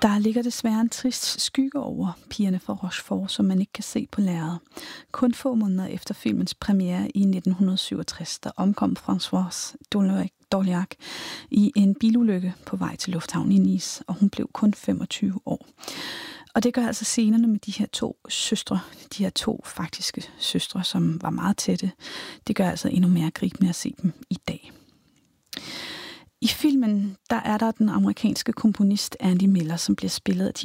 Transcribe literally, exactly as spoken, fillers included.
Der ligger desværre en trist skygge over Pigerne fra Rochefort, som man ikke kan se på lærredet. Kun få måneder efter filmens premiere i nitten syvogtres, der omkom Françoise Dorléac i en bilulykke på vej til lufthavnen i Nice, og hun blev kun femogtyve år. Og det gør altså scenerne med de her to søstre, de her to faktiske søstre, som var meget tætte, det gør altså endnu mere gribende at se dem i dag. I filmen, der er der den amerikanske komponist Andy Miller, som bliver spillet af